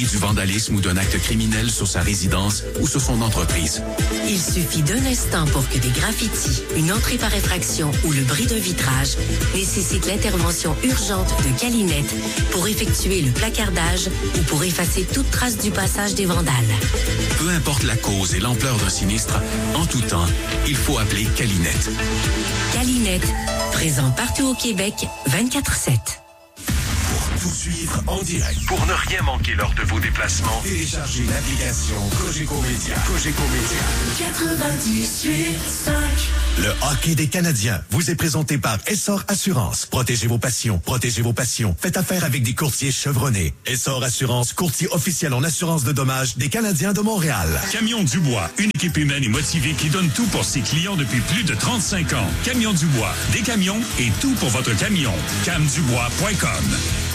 du vandalisme ou d'un acte criminel sur sa résidence ou sur son entreprise. Il suffit d'un instant pour que des graffitis, une entrée par effraction ou le bris d'un vitrage nécessitent l'intervention urgente de Calinette pour effectuer le placardage ou pour effacer toute trace du passage des vandales. Peu importe la cause et l'ampleur d'un sinistre, en tout temps, il faut appeler Calinette. Calinette, présent partout au Québec, 24/7. Tout suivre en direct. Pour ne rien manquer lors de vos déplacements, téléchargez l'application Cogeco Média. Cogeco Média. 98.5. Le hockey des Canadiens vous est présenté par Essor Assurance. Protégez vos passions, protégez vos passions. Faites affaire avec des courtiers chevronnés. Essor Assurance, courtier officiel en assurance de dommages des Canadiens de Montréal. Camion Dubois, une équipe humaine et motivée qui donne tout pour ses clients depuis plus de 35 ans. Camion Dubois, des camions et tout pour votre camion. camdubois.com.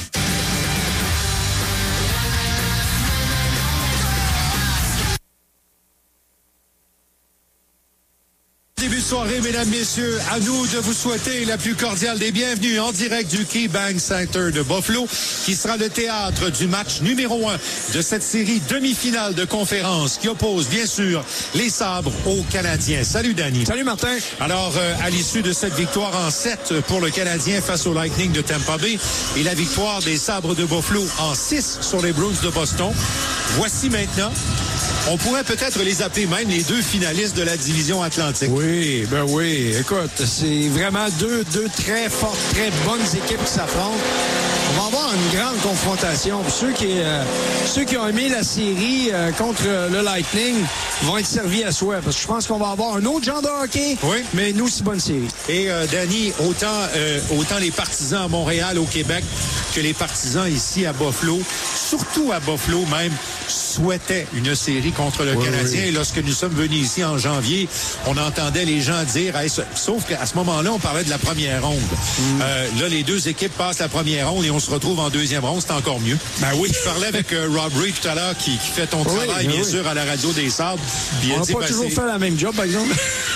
Début de soirée, mesdames, messieurs, à nous de vous souhaiter la plus cordiale des bienvenues en direct du KeyBank Center de Buffalo, qui sera le théâtre du match numéro 1 de cette série demi-finale de conférence qui oppose, bien sûr, les Sabres aux Canadiens. Salut, Danny. Salut, Martin. Alors, à l'issue de cette victoire en 7 pour le Canadien face au Lightning de Tampa Bay et la victoire des Sabres de Buffalo en 6 sur les Bruins de Boston, voici maintenant... On pourrait peut-être les appeler même les deux finalistes de la division Atlantique. Oui, ben oui. Écoute, c'est vraiment deux très fortes, très bonnes équipes qui s'affrontent. On va avoir une grande confrontation. Ceux qui ont aimé la série contre le Lightning vont être servis à souhait. Parce que je pense qu'on va avoir un autre genre de hockey, oui, mais une aussi bonne série. Et Danny, autant les partisans à Montréal, au Québec, que les partisans ici à Buffalo, surtout à Buffalo même, souhaitaient une série contre le Canadien. Oui. Et lorsque nous sommes venus ici en janvier, on entendait les gens dire, sauf qu'à ce moment-là, on parlait de la première ronde. Là, les deux équipes passent la première ronde et on se retrouve en deuxième ronde, c'est encore mieux. Ben oui. Je parlais avec Rob Ray tout à l'heure qui fait ton travail, bien sûr, à la radio des Sabres. Puis on n'a pas toujours fait la même job, par exemple.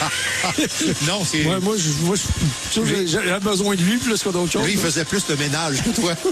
Non, c'est... Moi, j'ai besoin de lui plus que d'autres choses. Lui, il faisait plus de ménage que toi.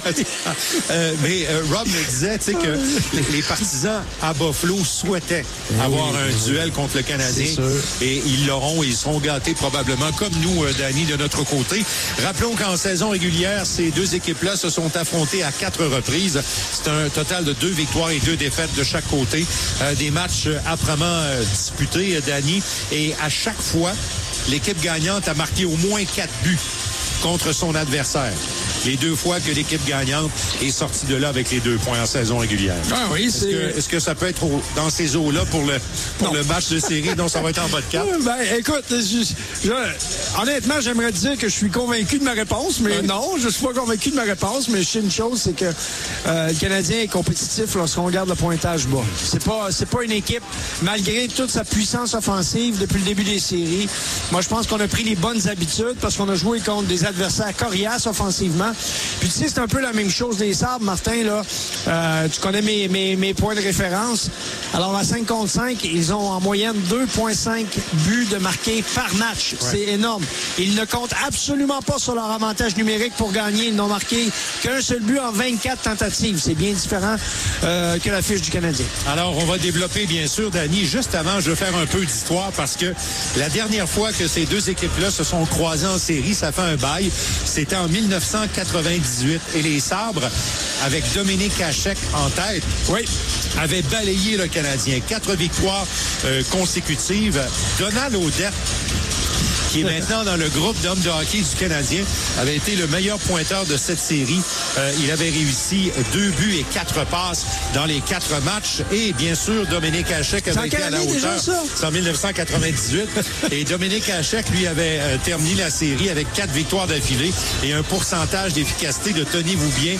Mais Rob me disait, tu sais, que les partisans à Buffalo souhaitaient avoir un duel contre le Canadien. Et ils l'auront et ils seront gâtés probablement, comme nous, Danny, de notre côté. Rappelons qu'en saison régulière, ces deux équipes-là se sont affrontées à 4 reprises. C'est un total de 2 victoires et 2 défaites de chaque côté. Des matchs âprement disputés, Danny. Et à chaque fois, l'équipe gagnante a marqué au moins 4 buts contre son adversaire. Les 2 fois que l'équipe gagnante est sortie de là avec les 2 points en saison régulière. Ah oui, Est-ce que ça peut être dans ces eaux-là pour le match de série? Non, ça va être en bas de 4. Ben, écoute, honnêtement, j'aimerais dire que je suis convaincu de ma réponse, mais non, je suis pas convaincu de ma réponse, mais je sais une chose, c'est que le Canadien est compétitif lorsqu'on regarde le pointage bas. C'est pas une équipe, malgré toute sa puissance offensive depuis le début des séries. Moi, je pense qu'on a pris les bonnes habitudes parce qu'on a joué contre des adversaires coriaces offensivement. Puis tu sais, c'est un peu la même chose des Sabres, Martin, là. Tu connais mes points de référence. Alors, à 5 contre 5, ils ont en moyenne 2,5 buts de marqués par match. Ouais. C'est énorme. Ils ne comptent absolument pas sur leur avantage numérique pour gagner. Ils n'ont marqué qu'un seul but en 24 tentatives. C'est bien différent que la fiche du Canadien. Alors, on va développer, bien sûr, Danny. Juste avant, je veux faire un peu d'histoire parce que la dernière fois que ces deux équipes-là se sont croisées en série, ça fait un bail. C'était en 1998. Et les Sabres, avec Dominique Hachek en tête, avaient balayé le Canadien. 4 victoires consécutives. Donald Audette, qui est maintenant dans le groupe d'hommes de hockey du Canadien, avait été le meilleur pointeur de cette série. Il avait réussi 2 buts et 4 passes dans les 4 matchs. Et bien sûr, Dominique Hachek avait été à la hauteur. C'est en 1998. Et Dominique Hachek, lui, avait terminé la série avec 4 victoires d'affilée et un pourcentage d'efficacité de, tenez-vous bien,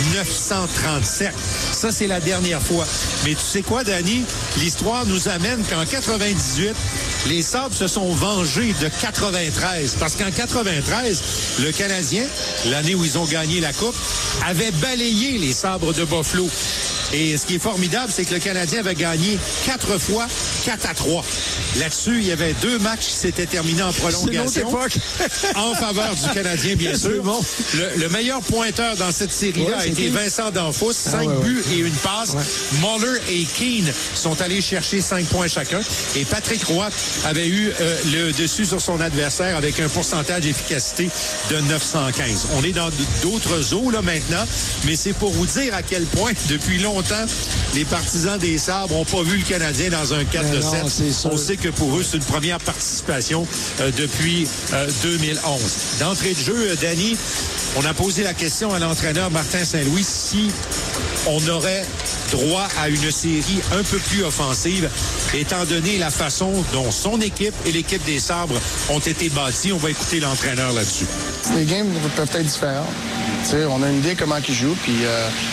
937. Ça, c'est la dernière fois. Mais tu sais quoi, Danny? L'histoire nous amène qu'en 98, les Sabres se sont vengés de 93. Parce qu'en 93, le Canadien, l'année où ils ont gagné la Coupe, avait balayé les Sabres de Buffalo. Et ce qui est formidable, c'est que le Canadien avait gagné 4 fois 4-3. Là-dessus, il y avait 2 matchs qui s'étaient terminés en prolongation. En faveur du Canadien, bien sûr. Bon. Le meilleur pointeur dans cette série-là a été Vincent Danfous. 5 buts et une passe. Muller et Keane sont allés chercher 5 points chacun. Et Patrick Roy avait eu le dessus sur son adversaire avec un pourcentage d'efficacité de 915. On est dans d'autres eaux là maintenant, mais c'est pour vous dire à quel point, depuis longtemps, les partisans des Sabres n'ont pas vu le Canadien dans un 4-7. On sait que pour eux, c'est une première participation depuis 2011. D'entrée de jeu, Danny, on a posé la question à l'entraîneur Martin Saint-Louis si on aurait droit à une série un peu plus offensive, étant donné la façon dont son équipe et l'équipe des Sabres ont été bâties. On va écouter l'entraîneur là-dessus. Les games peuvent être différents. T'sais, on a une idée comment ils jouent, puis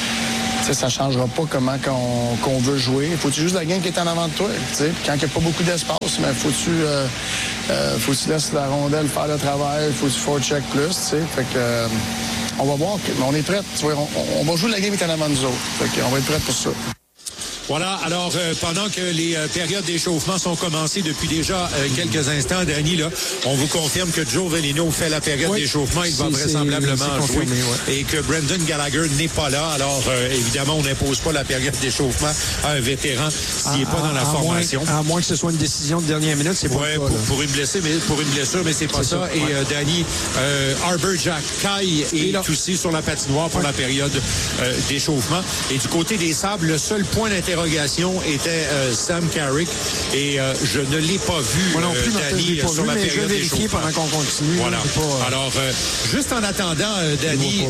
ça ne changera pas comment qu'on veut jouer. Faut-tu juste la game qui est en avant de toi? T'sais? Quand il n'y a pas beaucoup d'espace, mais faut que tu laisses la rondelle faire le travail, faut que tu forecheck plus. Fait que on va voir, mais on est prêts. On va jouer la game qui est en avant de nous autres. Fait on va être prêts pour ça. Voilà, alors pendant que les périodes d'échauffement sont commencées depuis déjà quelques instants, Danny, là, on vous confirme que Joe Veleno fait la période d'échauffement. Il va vraisemblablement jouer. Et que Brendan Gallagher n'est pas là. Alors, évidemment, on n'impose pas la période d'échauffement à un vétéran s'il n'est pas dans la formation. À moins que ce soit une décision de dernière minute, c'est pas le cas. Pour une blessure, mais c'est pas ça. Et Danny, Arbor Jack Kai est aussi sur la patinoire pour la période d'échauffement. Et du côté des Sabres, le seul point d'interrogation était Sam Carrick et je ne l'ai pas vu, Danny, sur la période d'échauffement. Pendant qu'on continue. Voilà. Alors, juste en attendant, Danny,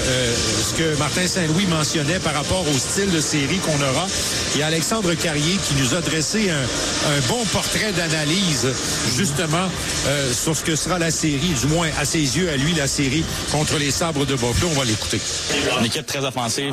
ce que Martin Saint-Louis mentionnait par rapport au style de série qu'on aura, il y a Alexandre Carrier qui nous a dressé un bon portrait d'analyse, justement, sur ce que sera la série, du moins à ses yeux, à lui, la série contre les Sabres de Buffalo. On va l'écouter. Une équipe très offensive.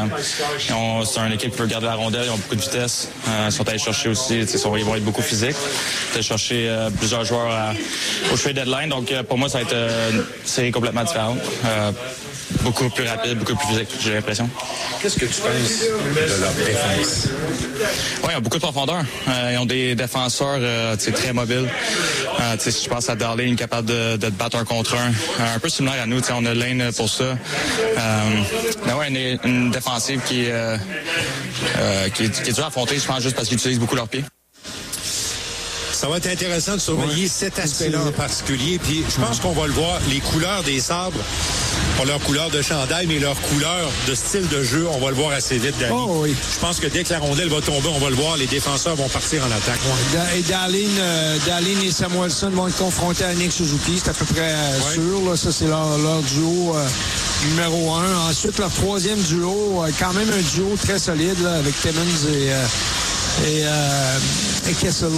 C'est une équipe qui peut garder la rondelle. Ils ont beaucoup de vitesse. Ils sont allés chercher aussi, ils vont être beaucoup physiques. Ils ont allés chercher plusieurs joueurs au trade deadline. Donc, pour moi, ça va être une série complètement différente. Beaucoup plus rapide, beaucoup plus physique, j'ai l'impression. Qu'est-ce que tu penses de leur défense? Oui, ils ont beaucoup de profondeur. Ils ont des défenseurs très mobiles. Si je pense à Darlene, capable de te battre un contre un peu similaire à nous. On a Lane pour ça. Mais ouais, une défensive qui est dure à affronter, je pense, juste parce qu'ils utilisent beaucoup leurs pieds. Ça va être intéressant de surveiller cet aspect-là en particulier. Puis je pense qu'on va le voir, les couleurs des Sabres, pas leur couleur de chandail, mais leur couleur de style de jeu, on va le voir assez vite, Danny. Oh, oui. Je pense que dès que la rondelle va tomber, on va le voir, les défenseurs vont partir en attaque. Et Darlene et Samuelson vont être confrontés à Nick Suzuki, c'est à peu près sûr. Là. Ça, c'est leur duo numéro 1. Ensuite, leur troisième duo, quand même un duo très solide là, avec Timmons et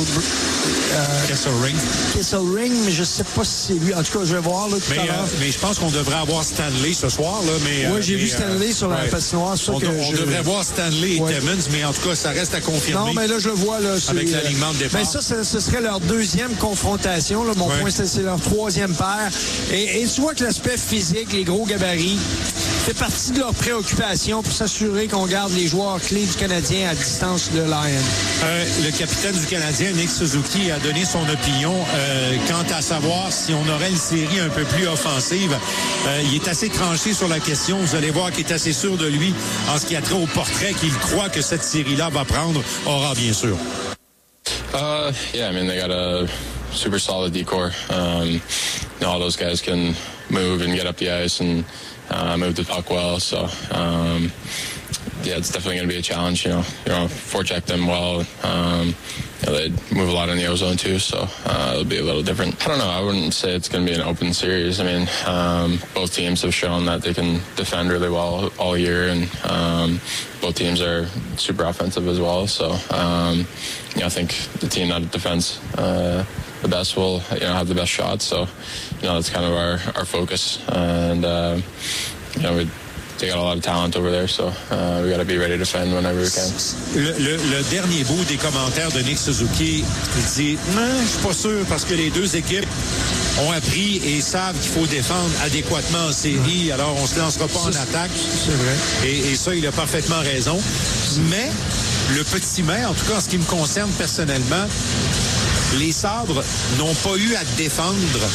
Kesselring, mais je sais pas si c'est lui. En tout cas, je vais voir là, tout à l'heure. Mais je pense qu'on devrait avoir Stanley ce soir. Oui, j'ai vu Stanley sur la patinoire. On devrait voir Stanley et Timmons, mais en tout cas, ça reste à confirmer. Non, mais là, je le vois. Là, avec l'alignement de départ. Ben ça, ce serait leur deuxième confrontation. Là. Mon point, c'est leur troisième paire. Et tu vois que l'aspect physique, les gros gabarits, fait partie de leur préoccupation pour s'assurer qu'on garde les joueurs clés du Canadien à distance de Lion. Le capitaine du Canadien, Nick Suzuki, a donné son opinion quant à savoir si on aurait une série un peu plus offensive. Il est assez tranché sur la question. Vous allez voir qu'il est assez sûr de lui en ce qui a trait au portrait qu'il croit que cette série-là va prendre, aura bien sûr. Yeah, I mean, they got a super solid decor. All those guys can move and get up the ice and move the puck well. So, yeah, it's definitely going to be a challenge. You know, forecheck them well. They move a lot in the ozone too, so it'll be a little different. I don't know. I wouldn't say it's going to be an open series. I mean, both teams have shown that they can defend really well all year, and both teams are super offensive as well. So, I think the team that defends the best will, have the best shots. So, that's kind of our focus, and they got a lot of talent over there, so we got to be ready to defend whenever we can. Le dernier bout des commentaires de Nick Suzuki, il dit « Non, je suis pas sûr parce que les deux équipes ont appris et savent qu'il faut défendre adéquatement en série, alors on se lancera pas en attaque. » C'est vrai. Et ça, il a parfaitement raison. Mais le petit mais, en tout cas en ce qui me concerne personnellement, les Sabres n'ont pas eu à défendre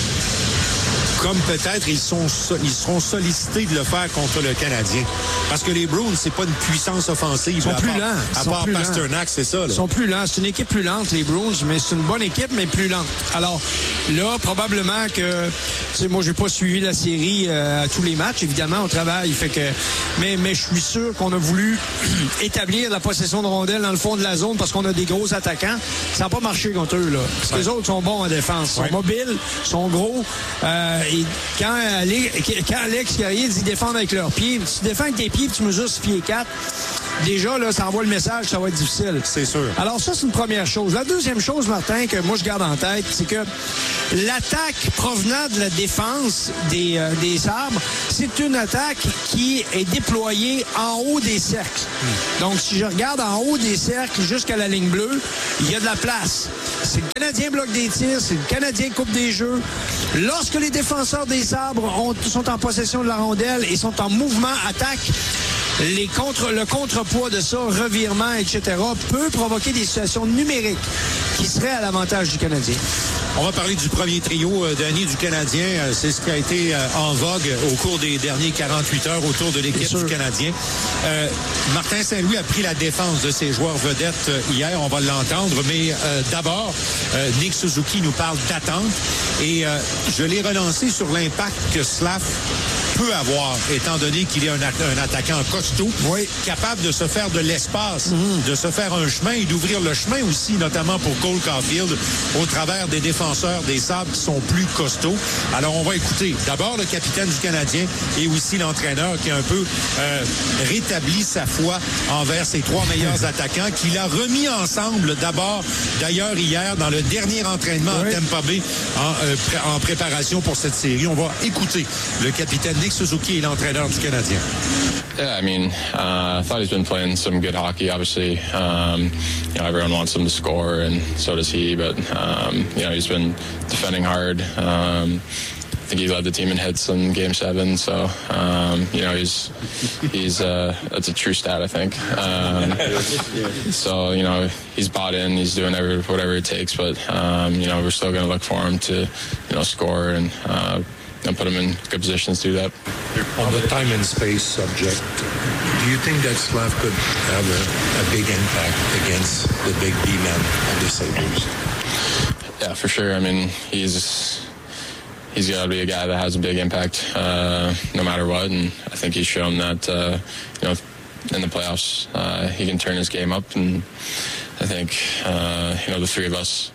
comme peut-être ils seront sollicités de le faire contre le Canadien. Parce que les Bruins, c'est pas une puissance offensive. Ils sont plus lents. À part Pasternak, c'est ça. Là. Ils sont plus lents. C'est une équipe plus lente, les Bruins, mais c'est une bonne équipe, mais plus lente. Alors, là, probablement que... Tu sais, moi, j'ai pas suivi la série à tous les matchs, évidemment, au travail. Fait que... Mais je suis sûr qu'on a voulu établir la possession de rondelles dans le fond de la zone parce qu'on a des gros attaquants. Ça n'a pas marché contre eux, là. Parce que les autres sont bons en défense. Ils sont mobiles, sont gros. Et quand Alex Carrier dit défendre avec leurs pieds, si tu défends avec tes pieds et tu mesures 6 pieds 4, déjà, là, ça envoie le message que ça va être difficile. C'est sûr. Alors ça, c'est une première chose. La deuxième chose, Martin, que moi je garde en tête, c'est que l'attaque provenant de la défense des Sabres, c'est une attaque qui est déployée en haut des cercles. Donc, si je regarde en haut des cercles jusqu'à la ligne bleue, il y a de la place. C'est le Canadien bloque des tirs, c'est le Canadien coupe des jeux. Lorsque les défenseurs des Sabres sont en possession de la rondelle et sont en mouvement attaque, le contrepoids de ça, revirement, etc., peut provoquer des situations numériques qui seraient à l'avantage du Canadien. On va parler du premier trio, Danny, du Canadien. C'est ce qui a été en vogue au cours des derniers 48 heures autour de l'équipe du Canadien. Martin Saint-Louis a pris la défense de ses joueurs vedettes hier, on va l'entendre. Mais d'abord, Nick Suzuki nous parle d'attente. Et je l'ai relancé sur l'impact que Slav peut avoir, étant donné qu'il est un attaquant costaud, capable de se faire de l'espace, de se faire un chemin et d'ouvrir le chemin aussi, notamment pour Cole Caulfield, au travers des défenseurs des Sabres qui sont plus costauds. Alors, on va écouter d'abord le capitaine du Canadien et aussi l'entraîneur qui a un peu rétabli sa foi envers ses trois meilleurs attaquants, qu'il a remis ensemble d'abord, d'ailleurs, hier, dans le dernier entraînement à Tampa Bay en préparation pour cette série. On va écouter le capitaine Nick Suzuki est l'entraîneur du Canadien. Yeah, I mean, I thought he's been playing some good hockey. Obviously, everyone wants him to score, and so does he. But he's been defending hard. I think he led the team in hits in Game 7. So, he's that's a true stat, I think. So, he's bought in. He's doing whatever it takes. But we're still going to look for him to, score and put him in good positions to do that. On the time and space subject, do you think that Slav could have a big impact against the big D-men of the Sabres? Yeah, for sure. I mean, he's got to be a guy that has a big impact no matter what, and I think he's shown that, in the playoffs, he can turn his game up, and I think, the three of us,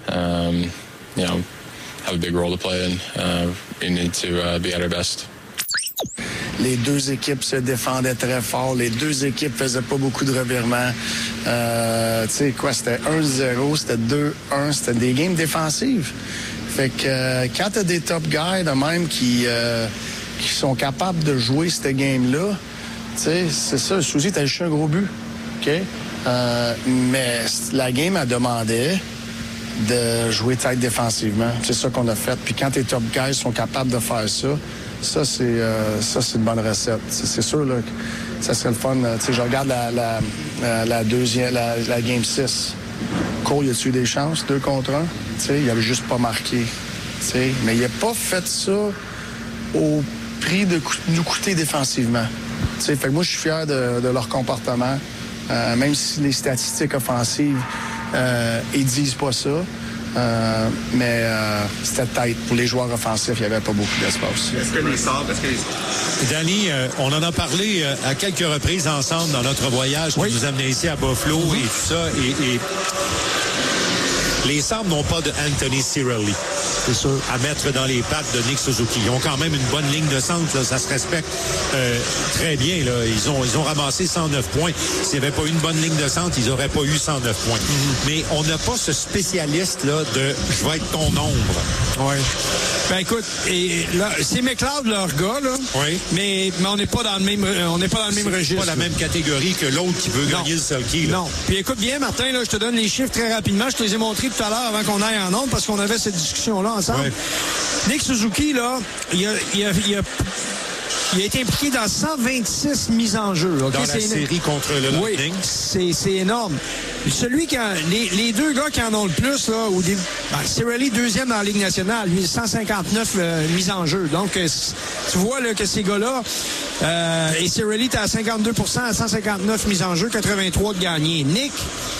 have a big role to play, and we need to be at our best. Les deux équipes se défendaient très fort. Les deux équipes faisaient pas beaucoup de revirements. Tu sais quoi, c'était 1-0, c'était 2-1, c'était des games défensives. Fait que quand t'as des top guys de même qui sont capables de jouer cette game-là, tu sais, c'est ça. Suzy, t'as juste un gros but. OK? Mais la game, elle demandait de jouer tête défensivement. C'est ça qu'on a fait. Puis quand tes top guys sont capables de faire ça, ça, c'est une bonne recette. C'est sûr là, que ça serait le fun. Je regarde la Game 6. Cole, il a-tu eu des chances? 2 contre 1? Il avait juste pas marqué. Mais il n'a pas fait ça au prix de nous coûter défensivement. Fait que moi, je suis fier de leur comportement. Même si les statistiques offensives, ils disent pas ça. Mais c'était tête. Pour les joueurs offensifs, il n'y avait pas beaucoup d'espace. Est-ce que les Sabres... Danny, on en a parlé à quelques reprises ensemble dans notre voyage qui nous amenait ici à Buffalo et tout ça. Et les Sabres n'ont pas de Anthony Cirelli. C'est sûr. À mettre dans les pattes de Nick Suzuki. Ils ont quand même une bonne ligne de centre. Là, ça se respecte très bien. Là. Ils ont ramassé 109 points. S'il n'y avait pas eu une bonne ligne de centre, ils n'auraient pas eu 109 points. Mais on n'a pas ce spécialiste-là de « je vais être ton ombre ». Oui. Ben écoute, et là, c'est McLeod leur gars, là. Oui. Mais on n'est pas dans le même registre. C'est pas la même catégorie que l'autre qui veut gagner le Selkie. Non. Puis écoute bien, Martin, là, je te donne les chiffres très rapidement. Je te les ai montrés tout à l'heure avant qu'on aille en onde parce qu'on avait cette discussion-là ensemble. Ouais. Nick Suzuki, là, il a Il a été impliqué dans 126 mises en jeu. Okay? Dans la série contre le Lightning. Oui, c'est énorme. Celui qui a... Les deux gars qui en ont le plus, là, Cirelli, deuxième dans la Ligue nationale, lui, 159 mises en jeu. Donc, tu vois là, que ces gars-là... et Cirelli était à 52% à 159 mises en jeu, 83 de gagné. Nick,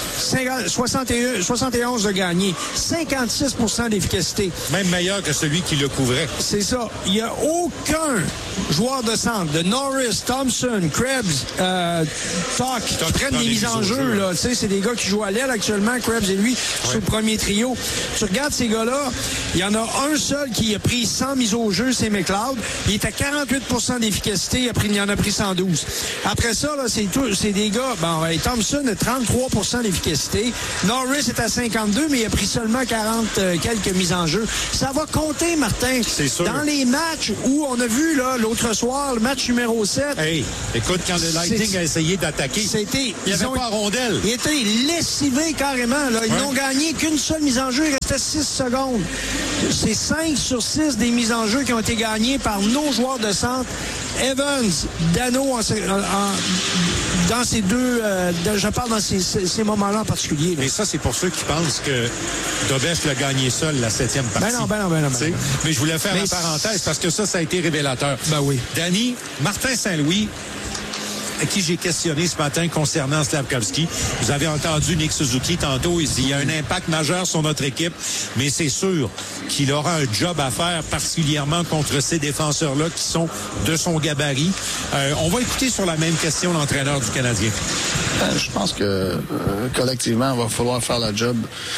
71 de gagné, 56% d'efficacité. Même meilleur que celui qui le couvrait. C'est ça. Il n'y a aucun joueur de centre, de Norris, Thompson, Krebs, Talk, qui prennent des mises en jeu. Là. Tu sais, c'est des gars qui jouent à l'aile actuellement, Krebs et lui, sur le premier trio. Tu regardes ces gars-là, il y en a un seul qui a pris 100 mises au jeu, c'est McLeod. Il est à 48% d'efficacité, il en a pris 112. Après ça, là, c'est des gars... Thompson a 33% d'efficacité. Norris est à 52, mais il a pris seulement 40 quelques mises en jeu. Ça va compter, Martin. C'est sûr. Dans les matchs où on a vu là l'autre soir, le match numéro 7. Hey, écoute, quand le Lightning a essayé d'attaquer, il n'y avait pas rondelle. Il était lessivé carrément. Là. Ils n'ont gagné qu'une seule mise en jeu. Il restait 6 secondes. C'est 5 sur 6 des mises en jeu qui ont été gagnées par nos joueurs de centre. Evans, Dano, dans ces deux... je parle dans ces moments-là en particulier. Là. Mais ça, c'est pour ceux qui pensent que Dobes l'a gagné seul la 7e partie. Ben non. Mais je voulais faire la parenthèse parce que ça a été révélateur. Ben oui. Danny, Martin Saint-Louis, à qui j'ai questionné ce matin concernant Slafkovský. Vous avez entendu Nick Suzuki tantôt. Il dit il y a un impact majeur sur notre équipe, mais c'est sûr qu'il aura un job à faire, particulièrement contre ces défenseurs-là qui sont de son gabarit. On va écouter sur la même question l'entraîneur du Canadien. Je pense que collectivement, il va falloir faire la job.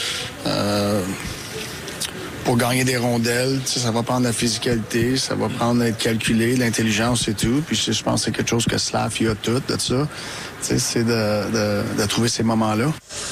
Pour gagner des rondelles, ça va prendre la physicalité, ça va prendre d'être calculé, l'intelligence et tout. Puis je pense que c'est quelque chose que Slav y a tout de ça. C'est de trouver ces moments-là.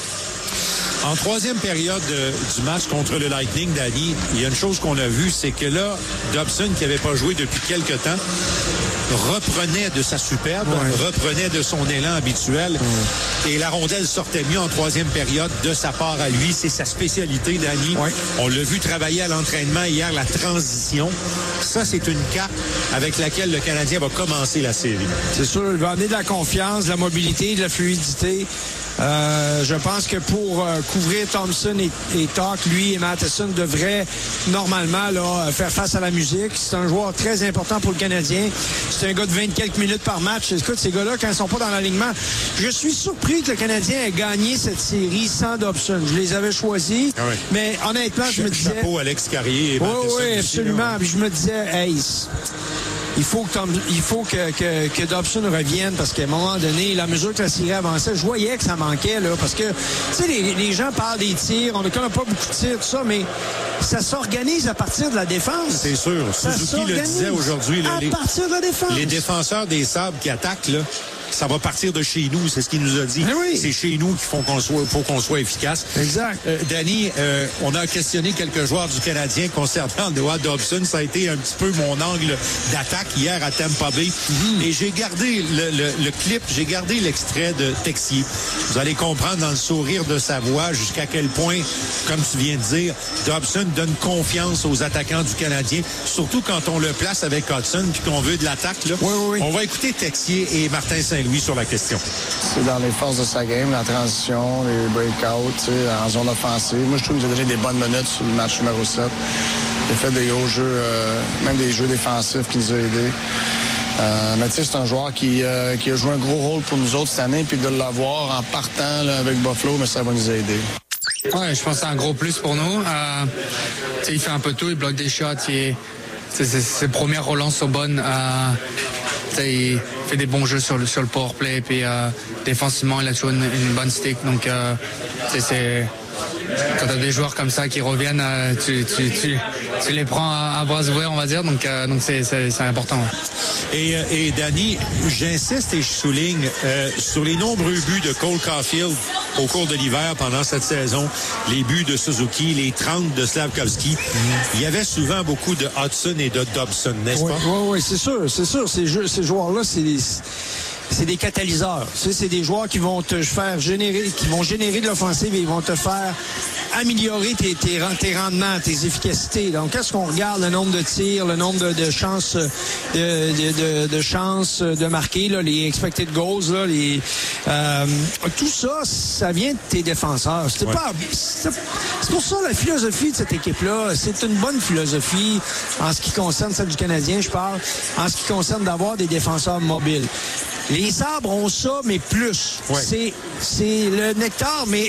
En troisième période du match contre le Lightning, Danny, il y a une chose qu'on a vue, c'est que là, Dobson, qui n'avait pas joué depuis quelque temps, reprenait de sa superbe, reprenait de son élan habituel. Et la rondelle sortait mieux en troisième période de sa part à lui. C'est sa spécialité, Danny. On l'a vu travailler à l'entraînement hier, la transition. Ça, c'est une carte avec laquelle le Canadien va commencer la série. C'est sûr, il va amener de la confiance, de la mobilité, de la fluidité. Je pense que pour couvrir Thompson et Talk, lui et Matheson devraient normalement là, faire face à la musique. C'est un joueur très important pour le Canadien. C'est un gars de 20 quelques minutes par match. Écoute, ces gars-là, quand ils sont pas dans l'alignement, je suis surpris que le Canadien ait gagné cette série sans Dobson. Je les avais choisis, mais honnêtement, je me disais... Chapeau Alex Carrier et Matheson. Oui, absolument. Puis je me disais, hey... Il faut que Dobson revienne parce qu'à un moment donné, la mesure que la série avançait, je voyais que ça manquait, là, parce que, tu sais, les gens parlent des tirs, on ne connaît pas beaucoup de tirs, tout ça, mais ça s'organise à partir de la défense. C'est sûr. Suzuki le disait aujourd'hui. À partir de la défense. Les défenseurs des Sabres qui attaquent, là, ça va partir de chez nous, c'est ce qu'il nous a dit. Oui. C'est chez nous qu'il faut qu'on soit efficace. Exact. Danny, on a questionné quelques joueurs du Canadien concernant Noah Dobson. Ça a été un petit peu mon angle d'attaque hier à Tampa Bay. Et j'ai gardé le clip, j'ai gardé l'extrait de Texier. Vous allez comprendre dans le sourire de sa voix jusqu'à quel point, comme tu viens de dire, Dobson donne confiance aux attaquants du Canadien, surtout quand on le place avec Hudson puis qu'on veut de l'attaque. Là. Oui. On va écouter Texier et Martin Saint-Louis sur la question. C'est dans les forces de sa game, la transition, les breakouts, en zone offensive. Moi, je trouve qu'il a donné des bonnes minutes sur le match numéro 7. Il a fait des gros jeux, même des jeux défensifs qui nous ont aidés. Mais tu sais, c'est un joueur qui a joué un gros rôle pour nous autres cette année, puis de l'avoir en partant là, avec Buffalo, mais ça va nous aider. Ouais, je pense que c'est un gros plus pour nous. Il fait un peu tout, il bloque des shots, ses premières relances sont bonnes. Il fait des bons jeux sur le power play, puis défensivement, il a toujours une bonne stick. Donc, quand tu as des joueurs comme ça qui reviennent, tu les prends à bras ouverts, on va dire. Donc c'est important. Et Danny, j'insiste et je souligne sur les nombreux buts de Cole Caulfield au cours de l'hiver pendant cette saison, les buts de Suzuki, les 30 de Slafkovský. Il y avait souvent beaucoup de Hudson et de Dobson, n'est-ce pas? Oui, c'est sûr. Ces joueurs-là, c'est des catalyseurs. C'est des joueurs qui vont te faire générer de l'offensive et ils vont te faire améliorer tes rendements, tes efficacités. Donc, qu'est-ce qu'on regarde? Le nombre de tirs, le nombre de chances de chances de marquer, là, les expected goals, là, tout ça, ça vient de tes défenseurs. C'est pour ça la philosophie de cette équipe-là. C'est une bonne philosophie en ce qui concerne celle du Canadien, je parle, en ce qui concerne d'avoir des défenseurs mobiles. Les Sabres ont ça, mais plus. Ouais. C'est le nectar, mais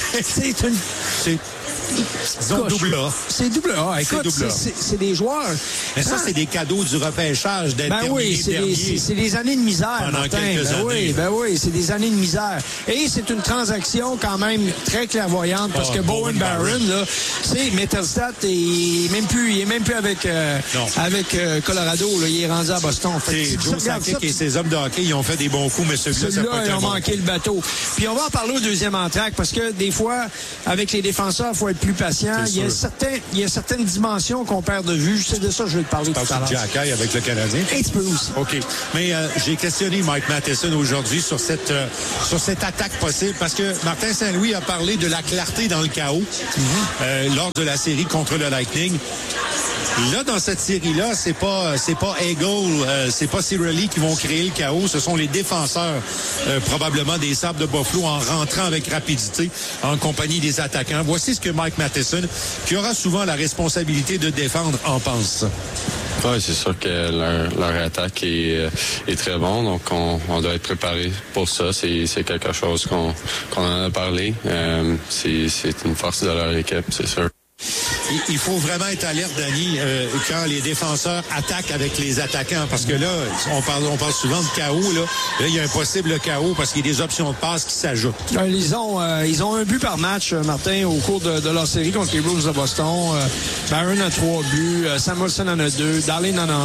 disons double A. C'est double A. Écoute, c'est des joueurs. Mais ça, c'est des cadeaux du repêchage d'être c'est des années de misère, pendant Martin. quelques années. Oui, c'est des années de misère. Et c'est une transaction quand même très clairvoyante parce que Bowen Barron, là, c'est Mittelstadt, il est même plus avec Colorado, là, il est rendu à Boston. Joe Sakic et ses hommes de hockey, ils ont fait des bons coups, mais celui-là, ça n'a pas été ils ont manqué le bateau. Puis on va en parler au deuxième entraque parce que des fois, avec les défenseurs, il faut être plus patient. Il y a certaines dimensions qu'on perd de vue. C'est de ça que je vais te parler tout à l'heure. Jack High avec le Canadien. Un petit peu aussi. OK. Mais j'ai questionné Mike Matheson aujourd'hui sur cette attaque possible parce que Martin Saint-Louis a parlé de la clarté dans le chaos lors de la série contre le Lightning. Là, dans cette série-là, c'est pas Eagle, c'est pas Cirelli qui vont créer le chaos. Ce sont les défenseurs, probablement des Sabres de Buffalo, en rentrant avec rapidité en compagnie des attaquants. Voici ce que Mike Matheson, qui aura souvent la responsabilité de défendre, en pense. Oui, c'est sûr que leur attaque est très bon, donc on doit être préparé pour ça. C'est quelque chose qu'on en a parlé. C'est une force de leur équipe, c'est sûr. Il faut vraiment être alerte, Danny, quand les défenseurs attaquent avec les attaquants. Parce que là, on parle souvent de chaos. Là, il y a un possible chaos parce qu'il y a des options de passe qui s'ajoutent. Ils ont un but par match, Martin, au cours de leur série contre les Blues de Boston. Barron a 3 buts. Samuelson en a 2. Darlene en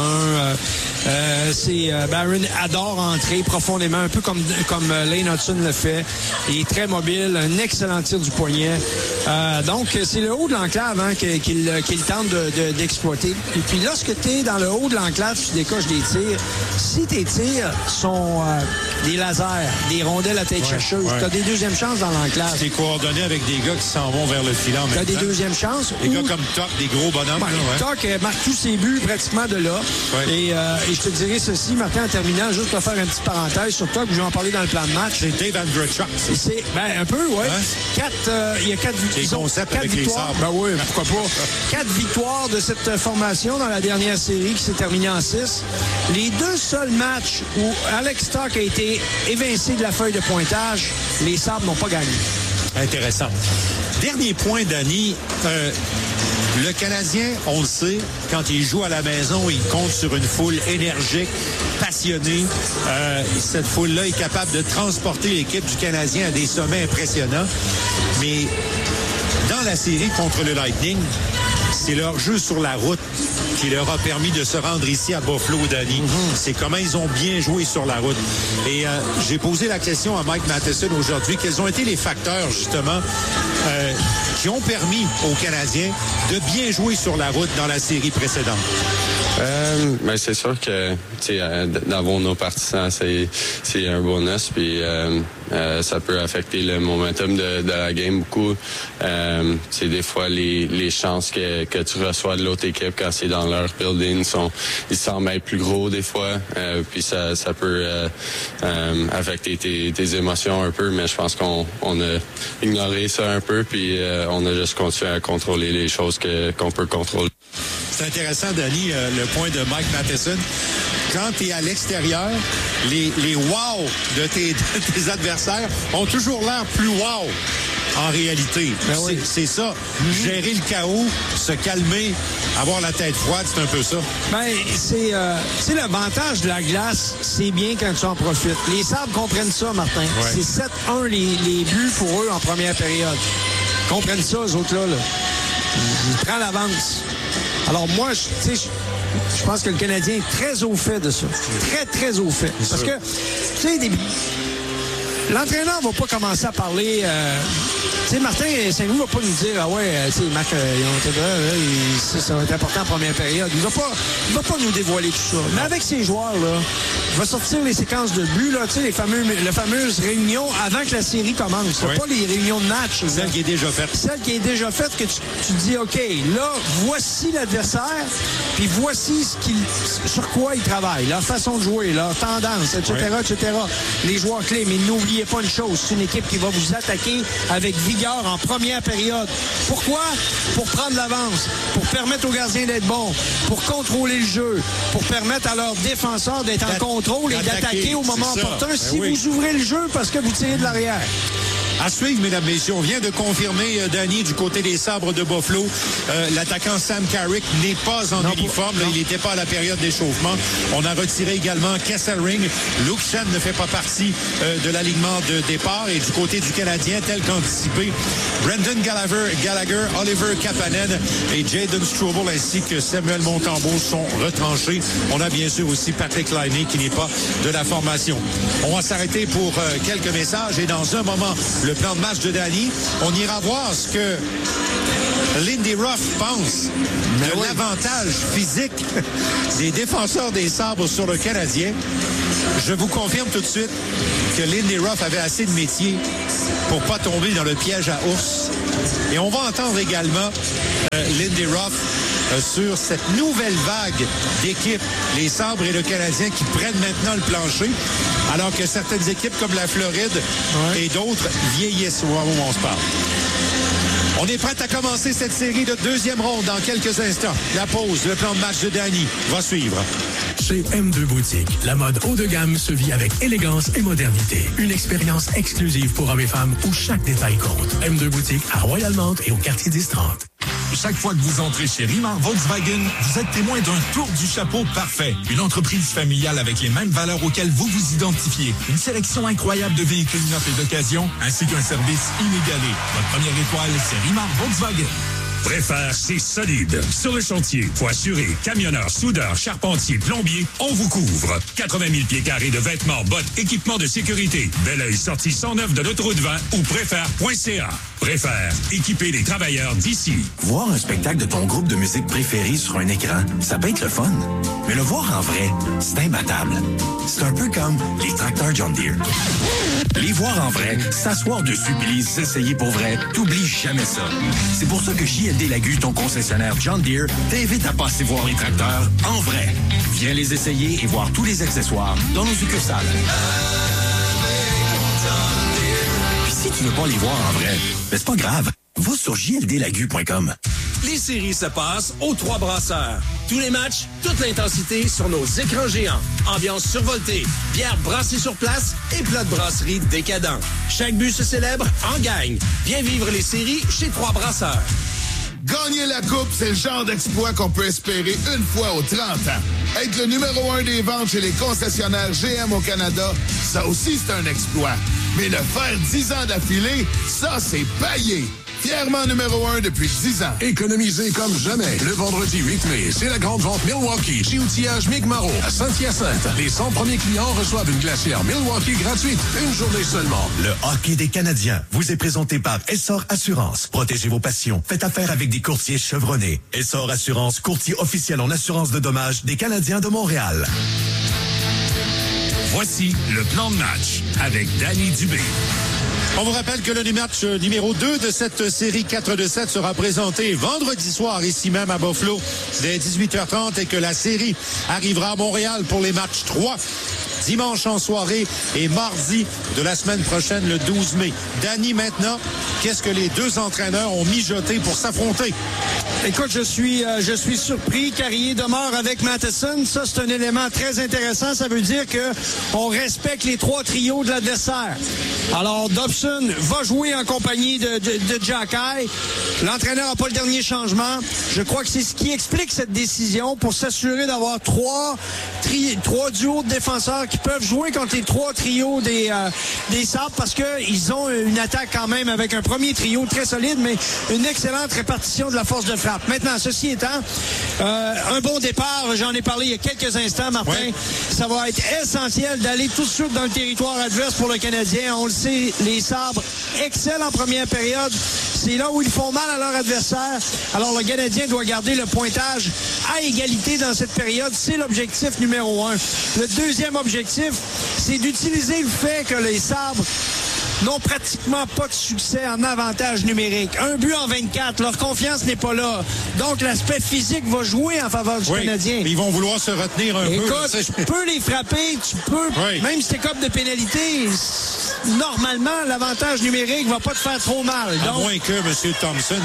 a 1. Barron adore entrer profondément, un peu comme Lane Hudson le fait. Il est très mobile. Un excellent tir du poignet. Donc, c'est le haut de l'enclave qu'il tente d'exploiter. Et puis lorsque tu es dans le haut de l'enclave, tu décoches des tirs. Si tes tirs sont des lasers, des rondelles à tête chercheuse, tu as des deuxièmes chances dans l'enclave. Tu es coordonné avec des gars qui s'en vont vers le filet en même temps. Tu as des deuxièmes chances. Des gars comme Tuck, des gros bonhommes. Tuck marque tous ses buts pratiquement de là. Ouais. Et je te dirais ceci, Martin, en terminant, juste pour faire une petite parenthèse sur Tuck, je vais en parler dans le plan de match. C'est Dave Andrechuk. Un peu, oui. Il y a 4 victoires. Ben oui, pourquoi pas. 4 victoires de cette formation dans la dernière série qui s'est terminée en 6. Les 2 seuls matchs où Alex Tuck a été évincé de la feuille de pointage, les Sabres n'ont pas gagné. Intéressant. Dernier point, Danny. Le Canadien, on le sait, quand il joue à la maison, il compte sur une foule énergique, passionnée. Cette foule-là est capable de transporter l'équipe du Canadien à des sommets impressionnants. Mais dans la série contre le Lightning, c'est leur jeu sur la route qui leur a permis de se rendre ici à Buffalo, Danny. C'est comment ils ont bien joué sur la route. Et j'ai posé la question à Mike Matheson aujourd'hui, quels ont été les facteurs, justement, qui ont permis aux Canadiens de bien jouer sur la route dans la série précédente? Ben c'est sûr que d'avoir nos partisans, c'est un bonus, puis ça peut affecter le momentum de la game beaucoup. C'est des fois les chances que tu reçois de l'autre équipe quand c'est dans leur building ils semblent être plus gros des fois, puis ça peut affecter tes émotions un peu, mais je pense qu'on a ignoré ça un peu, puis on a juste continué à contrôler les choses qu'on peut contrôler. C'est intéressant, Danny, le point de Mike Matheson. Quand tu es à l'extérieur, les wow de tes adversaires ont toujours l'air plus wow en réalité. Ben oui. C'est ça. Gérer le chaos, se calmer, avoir la tête froide, c'est un peu ça. Ben, c'est l'avantage de la glace, c'est bien quand tu en profites. Les Sabres comprennent ça, Martin. Ouais. C'est 7-1 les buts pour eux en première période. Ils comprennent ça, eux autres-là. Ils prennent l'avance. Alors moi, je pense que le Canadien est très au fait de ça. Très, très au fait. Parce que, tu sais, l'entraîneur va pas commencer à parler... tu sais, Martin Saint-Louis va pas nous dire, ah ouais, tu sais, Marc, ça va être important en première période. Il va pas nous dévoiler tout ça. Mais avec ces joueurs-là, il va sortir les séquences de buts, là, tu sais, les fameuses réunions avant que la série commence. Oui. Pas les réunions de match. Celle qui est déjà faite. Celle qui est déjà faite, que tu dis, OK, là, voici l'adversaire, puis voici sur quoi ils travaillent, leur façon de jouer, leur tendance, etc., etc. Les joueurs clés, mais n'oubliez pas une chose, c'est une équipe qui va vous attaquer avec vigueur en première période. Pourquoi? Pour prendre l'avance, pour permettre aux gardiens d'être bons, pour contrôler le jeu, pour permettre à leurs défenseurs d'être en contrôle et d'attaquer au moment opportun si vous ouvrez le jeu parce que vous tirez de l'arrière. À suivre, mesdames, messieurs, on vient de confirmer, Danny, du côté des Sabres de Buffalo, l'attaquant Sam Carrick n'est pas en uniforme. Là, il n'était pas à la période d'échauffement. On a retiré également Kesselring. Luke Schenn ne fait pas partie de l'alignement de départ. Et du côté du Canadien, tel qu'anticipé, Brendan Gallagher, Oliver Kapanen et Jayden Struble ainsi que Samuel Montembeault sont retranchés. On a bien sûr aussi Patrick Laine qui n'est pas de la formation. On va s'arrêter pour quelques messages et dans un moment, le plan de match de Danny. On ira voir ce que Lindy Ruff pense de l'avantage physique des défenseurs des Sabres sur le Canadien. Je vous confirme tout de suite que Lindy Ruff avait assez de métier pour pas tomber dans le piège à ours. Et on va entendre également Lindy Ruff sur cette nouvelle vague d'équipes, les Sabres et le Canadien, qui prennent maintenant le plancher, alors que certaines équipes comme la Floride et d'autres vieillissent au moment où on se parle. On est prêt à commencer cette série de deuxième ronde dans quelques instants. La pause, le plan de match de Danny va suivre. Chez M2 Boutique, la mode haut de gamme se vit avec élégance et modernité. Une expérience exclusive pour hommes et femmes où chaque détail compte. M2 Boutique à Royal-Mount et au quartier 10-30. Chaque fois que vous entrez chez Rimar Volkswagen, vous êtes témoin d'un tour du chapeau parfait. Une entreprise familiale avec les mêmes valeurs auxquelles vous vous identifiez. Une sélection incroyable de véhicules neufs et d'occasion, ainsi qu'un service inégalé. Votre première étoile, c'est Rimar Volkswagen. Préfère, c'est solide. Sur le chantier, faut assurer. Camionneurs, soudeurs, charpentiers, plombiers, on vous couvre. 80 000 pieds carrés de vêtements, bottes, équipements de sécurité. Bel Oeil, sortie 109 de l'autoroute 20 ou préfère.ca. Préfère, équiper les travailleurs d'ici. Voir un spectacle de ton groupe de musique préféré sur un écran, ça peut être le fun. Mais le voir en vrai, c'est imbattable. C'est un peu comme les tracteurs John Deere. Les voir en vrai, s'asseoir dessus puis les essayer pour vrai, t'oublies jamais ça. C'est pour ça que JLD Lagu, ton concessionnaire John Deere, t'invite à passer voir les tracteurs en vrai. Viens les essayer et voir tous les accessoires dans nos succursales. Puis si tu veux pas les voir en vrai, ben c'est pas grave. Va sur jldlagu.com. Les séries se passent aux Trois Brasseurs. Tous les matchs, toute l'intensité sur nos écrans géants. Ambiance survoltée, bière brassée sur place et plat de brasserie décadent. Chaque but se célèbre en gagne. Viens vivre les séries chez Trois Brasseurs. Gagner la coupe, c'est le genre d'exploit qu'on peut espérer une fois aux 30 ans. Être le numéro 1 des ventes chez les concessionnaires GM au Canada, ça aussi c'est un exploit. Mais le faire 10 ans d'affilée, ça c'est payé. Fièrement numéro 1 depuis 10 ans. Économisez comme jamais. Le vendredi 8 mai, c'est la grande vente Milwaukee chez Outillage Mick-Maro à Saint-Hyacinthe. Les 100 premiers clients reçoivent une glacière Milwaukee gratuite. Une journée seulement. Le hockey des Canadiens vous est présenté par Essor Assurance. Protégez vos passions. Faites affaire avec des courtiers chevronnés. Essor Assurance, courtier officiel en assurance de dommages des Canadiens de Montréal. Voici le plan de match avec Danny Dubé. On vous rappelle que le match numéro 2 de cette série 4-7 sera présenté vendredi soir ici même à Buffalo dès 18h30 et que la série arrivera à Montréal pour les matchs 3 dimanche en soirée et mardi de la semaine prochaine, le 12 mai. Danny, maintenant, qu'est-ce que les deux entraîneurs ont mijoté pour s'affronter? Écoute, je suis surpris. Carrier demeure avec Matheson. Ça, c'est un élément très intéressant. Ça veut dire que on respecte les trois trios de l'adversaire. Alors, Dobson va jouer en compagnie de Jacky. L'entraîneur n'a pas le dernier changement. Je crois que c'est ce qui explique cette décision pour s'assurer d'avoir trois duos de défenseurs qui peuvent jouer contre les trois trios des Sabres parce qu'ils ont une attaque quand même avec un premier trio très solide, mais une excellente répartition de la force de frappe. Maintenant, ceci étant, un bon départ, j'en ai parlé il y a quelques instants, Martin. Ouais. Ça va être essentiel d'aller tout de suite dans le territoire adverse pour le Canadien. On le sait, les Sabres excellent en première période. C'est là où ils font mal à leur adversaire. Alors, le Canadien doit garder le pointage à égalité dans cette période. C'est l'objectif numéro 1. Le deuxième objectif, c'est d'utiliser le fait que les Sabres n'ont pratiquement pas de succès en avantage numérique. Un but en 24, leur confiance n'est pas là. Donc, l'aspect physique va jouer en faveur du Canadien. Ils vont vouloir se retenir un peu. Écoute, tu peux les frapper, tu peux, même si t'es comme de pénalité, normalement, l'avantage numérique va pas te faire trop mal. À moins que M. Thompson...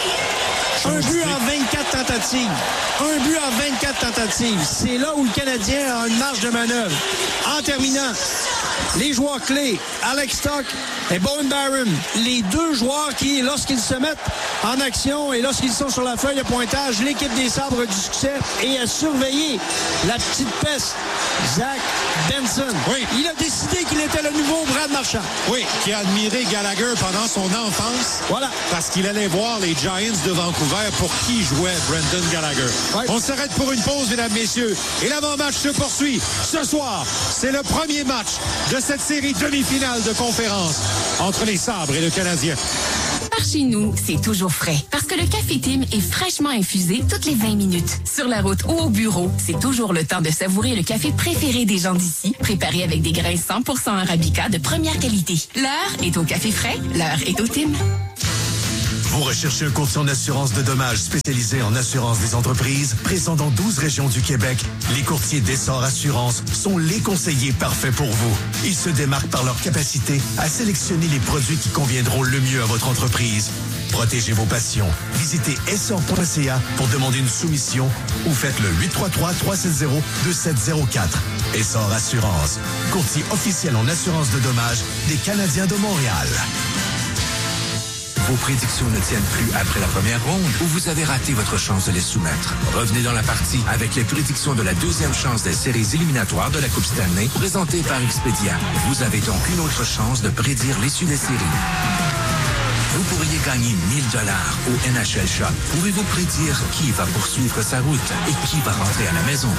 Un but en 24 tentatives. Un but en 24 tentatives. C'est là où le Canadien a une marge de manœuvre. En terminant, les joueurs clés, Alex Stock et Bowen Byram, les deux joueurs qui, lorsqu'ils se mettent en action et lorsqu'ils sont sur la feuille de pointage, l'équipe des Sabres a du succès. Et à surveiller la petite peste, Zach Benson. Oui. Il a décidé qu'il était le nouveau Brad Marchand. Oui, qui a admiré Gallagher pendant son enfance. Voilà. Parce qu'il allait voir les Giants de Vancouver pour qui jouait Brendan Gallagher. Ouais. On s'arrête pour une pause, mesdames, messieurs. Et l'avant-match se poursuit. Ce soir, c'est le premier match de cette série demi-finale de conférence entre les Sabres et le Canadien. Par chez nous, c'est toujours frais. Parce que le Café Tim est fraîchement infusé toutes les 20 minutes. Sur la route ou au bureau, c'est toujours le temps de savourer le café préféré des gens d'ici, préparé avec des grains 100% Arabica de première qualité. L'heure est au café frais, l'heure est au Tim. Vous recherchez un courtier en assurance de dommages spécialisé en assurance des entreprises, présent dans 12 régions du Québec? Les courtiers d'Essor Assurance sont les conseillers parfaits pour vous. Ils se démarquent par leur capacité à sélectionner les produits qui conviendront le mieux à votre entreprise. Protégez vos passions. Visitez essor.ca pour demander une soumission ou faites le 833-370-2704. Essor Assurance, courtier officiel en assurance de dommages des Canadiens de Montréal. Vos prédictions ne tiennent plus après la première ronde ou vous avez raté votre chance de les soumettre. Revenez dans la partie avec les prédictions de la deuxième chance des séries éliminatoires de la Coupe Stanley présentée par Expedia. Vous avez donc une autre chance de prédire l'issue des séries. Vous pourriez gagner 1000 $ au NHL Shop. Pouvez-vous prédire qui va poursuivre sa route et qui va rentrer à la maison?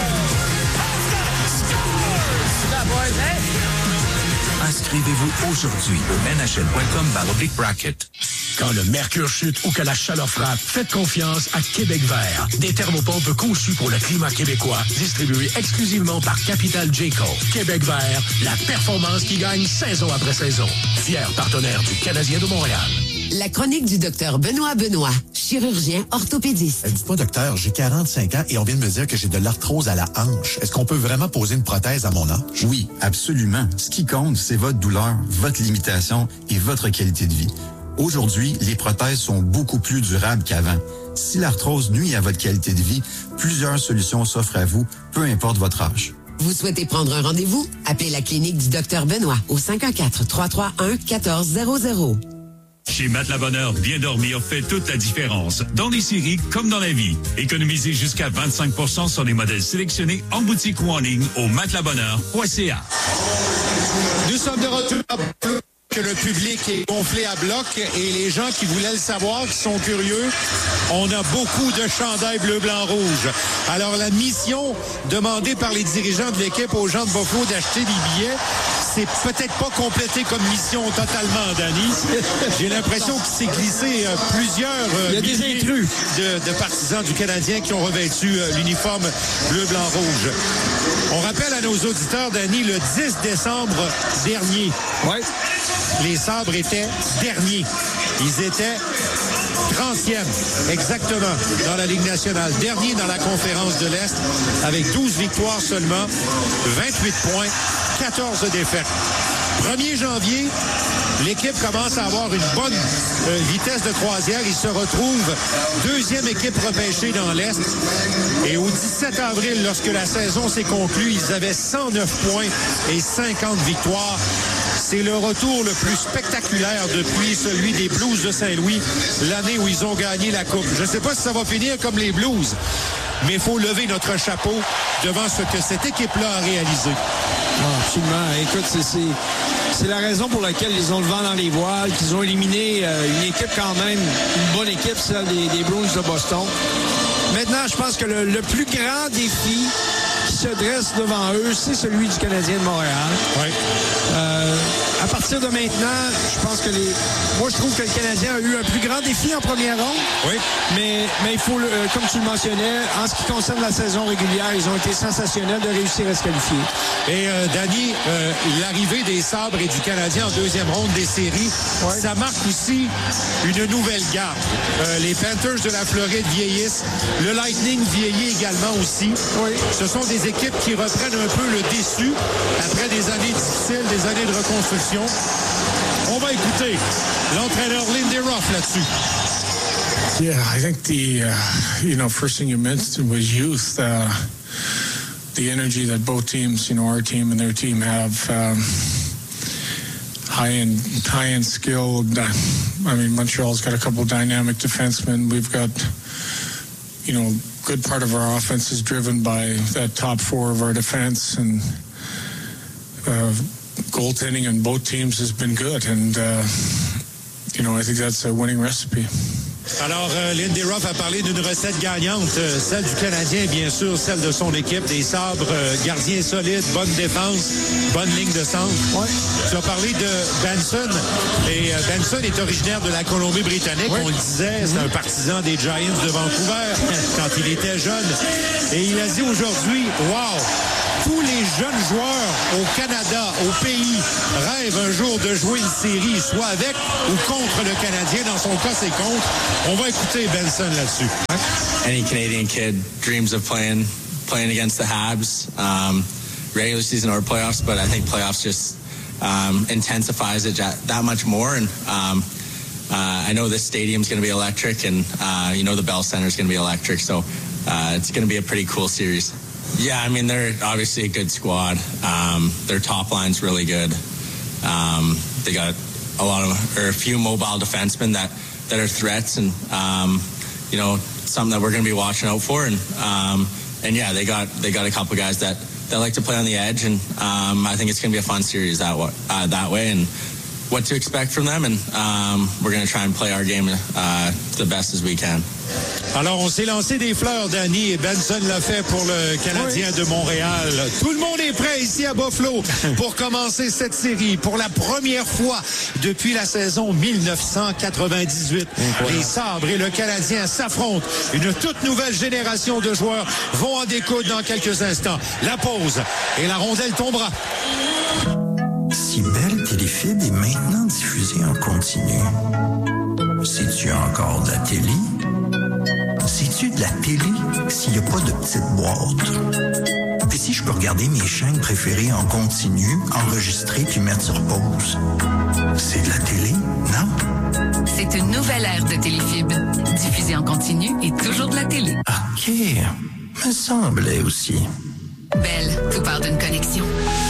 Inscrivez-vous aujourd'hui au nhl.com/bracket. Quand le mercure chute ou que la chaleur frappe, faites confiance à Québec Vert. Des thermopompes conçues pour le climat québécois, distribuées exclusivement par Capital J-Co. Québec Vert, la performance qui gagne saison après saison. Fier partenaire du Canadien de Montréal. La chronique du docteur Benoît Benoît, chirurgien orthopédiste. Dites-moi, docteur, j'ai 45 ans et on vient de me dire que j'ai de l'arthrose à la hanche. Est-ce qu'on peut vraiment poser une prothèse à mon hanche? Oui, absolument. Ce qui compte, c'est votre douleur, votre limitation et votre qualité de vie. Aujourd'hui, les prothèses sont beaucoup plus durables qu'avant. Si l'arthrose nuit à votre qualité de vie, plusieurs solutions s'offrent à vous, peu importe votre âge. Vous souhaitez prendre un rendez-vous? Appelez la clinique du docteur Benoît au 514-331-1400. Chez Matelas Bonheur, bien dormir fait toute la différence. Dans les séries comme dans la vie. Économisez jusqu'à 25% sur les modèles sélectionnés en boutique ou en ligne au matelasbonheur.ca. Nous sommes de retour que le public est gonflé à bloc et les gens qui voulaient le savoir, qui sont curieux, on a beaucoup de chandails bleu, blanc, rouge. Alors la mission demandée par les dirigeants de l'équipe aux gens de Buffalo d'acheter des billets, c'est peut-être pas complété comme mission totalement, Danny. J'ai l'impression qu'il s'est glissé plusieurs il y a des intrus de partisans du Canadien qui ont revêtu l'uniforme bleu, blanc, rouge. On rappelle à nos auditeurs, Danny, le 10 décembre dernier, les Sabres étaient derniers. Ils étaient 30e, exactement, dans la Ligue nationale. Dernier dans la conférence de l'Est, avec 12 victoires seulement, 28 points, 14 défaites. 1er janvier, l'équipe commence à avoir une bonne vitesse de croisière. Ils se retrouvent deuxième équipe repêchée dans l'Est. Et au 17 avril, lorsque la saison s'est conclue, ils avaient 109 points et 50 victoires. C'est le retour le plus spectaculaire depuis celui des Blues de Saint-Louis, l'année où ils ont gagné la Coupe. Je ne sais pas si ça va finir comme les Blues, mais il faut lever notre chapeau devant ce que cette équipe-là a réalisé. Absolument. Écoute, c'est la raison pour laquelle ils ont le vent dans les voiles, qu'ils ont éliminé une équipe quand même, une bonne équipe, celle des Bruins de Boston. Maintenant, je pense que le plus grand défi qui se dresse devant eux, c'est celui du Canadien de Montréal. à partir de maintenant, je pense que moi, je trouve que le Canadien a eu un plus grand défi en première ronde. Oui. Mais il faut, comme tu le mentionnais, en ce qui concerne la saison régulière, ils ont été sensationnels de réussir à se qualifier. Et Danny, l'arrivée des Sabres et du Canadien en deuxième ronde des séries, ça marque aussi une nouvelle garde. Les Panthers de la Floride vieillissent. Le Lightning vieillit également aussi. Oui. Ce sont des équipes qui reprennent un peu le dessus après des années difficiles, des années de reconstruction. On va écouter l'entraîneur Lindy Ruff là-dessus. Yeah, I think the first thing you mentioned was youth. The energy that both teams, our team and their team have, high-end skilled. I mean, Montreal's got a couple dynamic defensemen. We've got, good part of our offense is driven by that top four of our defense, and goaltending on both teams has been good, and I think that's a winning recipe. Alors, Lindy Ruff a parlé d'une recette gagnante, celle du Canadien, bien sûr, celle de son équipe, des Sabres, gardien solide, bonne défense, bonne ligne de centre. Ouais. Tu as parlé de Benson, et Benson est originaire de la Colombie-Britannique, on le disait, c'est un partisan des Giants de Vancouver quand il était jeune, et il a dit aujourd'hui, wow! Tous les jeunes joueurs au Canada, au pays, rêvent un jour de jouer une série, soit avec ou contre le Canadien. Dans son cas, c'est contre. On va écouter Benson là-dessus. Any Canadian kid dreams of playing against the Habs, regular season or playoffs, but I think playoffs just intensifies it that much more. And I know this stadium's going to be electric, and the Bell Center's going to be electric, so it's going to be a pretty cool series. Yeah, I mean, they're obviously a good squad. Their top line's really good. They got a few mobile defensemen that are threats, and something that we're going to be watching out for. And yeah, they got a couple guys that like to play on the edge, and I think it's going to be a fun series that way. And what to expect from them, and we're going to try and play our game the best as we can. Alors, on s'est lancé des fleurs, Danny, et Benson l'a fait pour le Canadien de Montréal. Tout le monde est prêt ici à Buffalo pour commencer cette série. Pour la première fois depuis la saison 1998, les Sabres et le Canadien s'affrontent. Une toute nouvelle génération de joueurs vont en découdre dans quelques instants. La pause et la rondelle tombera. Si Belle Téléfibre est maintenant diffusée en continu, c'est-tu encore de la télé? C'est-tu de la télé s'il n'y a pas de petite boîte? Et si je peux regarder mes chaînes préférées en continu, enregistrer puis mettre sur pause? C'est de la télé, non? C'est une nouvelle ère de Téléfibre. Diffusée en continu et toujours de la télé. OK. Me semblait aussi. Belle, tout part d'une connexion.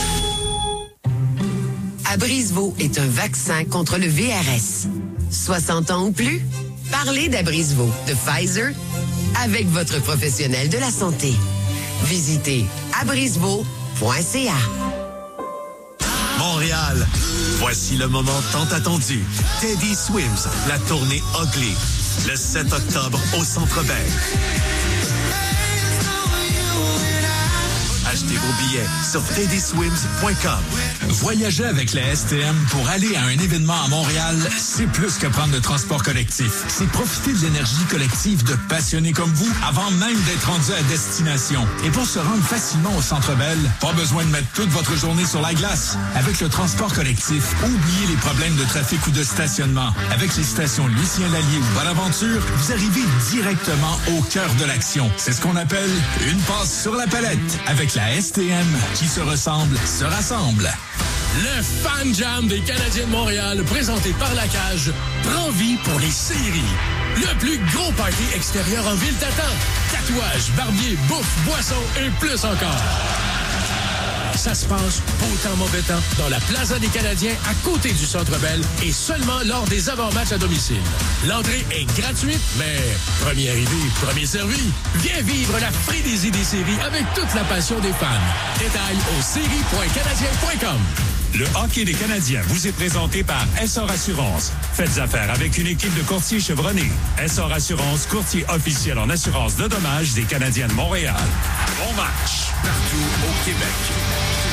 Abrisvo est un vaccin contre le VRS. 60 ans ou plus? Parlez d'Abrisvo de Pfizer avec votre professionnel de la santé. Visitez abrisvo.ca. Montréal, voici le moment tant attendu. Teddy Swims, la tournée Ugly, le 7 octobre au Centre Bell. Achetez vos billets sur teddyswims.com. Voyager avec la STM pour aller à un événement à Montréal, c'est plus que prendre le transport collectif. C'est profiter de l'énergie collective de passionnés comme vous avant même d'être rendu à destination. Et pour se rendre facilement au Centre Bell, pas besoin de mettre toute votre journée sur la glace. Avec le transport collectif, oubliez les problèmes de trafic ou de stationnement. Avec les stations Lucien Lallier ou Bonaventure, vous arrivez directement au cœur de l'action. C'est ce qu'on appelle une passe sur la palette. Avec la STM, qui se ressemble, se rassemble. Le Fan Jam des Canadiens de Montréal, présenté par La Cage, prend vie pour les séries. Le plus gros party extérieur en ville t'attend. Tatouages, barbier, bouffe, boissons et plus encore. Ça se passe beau temps, mauvais temps, dans la Plaza des Canadiens, à côté du Centre Bell, et seulement lors des avant-matchs à domicile. L'entrée est gratuite, mais premier arrivé, premier servi. Viens vivre la frénésie des séries avec toute la passion des fans. Détails au séries.canadiens.com. Le hockey des Canadiens vous est présenté par Essor Assurance. Faites affaire avec une équipe de courtiers chevronnés. Essor Assurance, courtier officiel en assurance de dommages des Canadiens de Montréal. Bon match partout au Québec.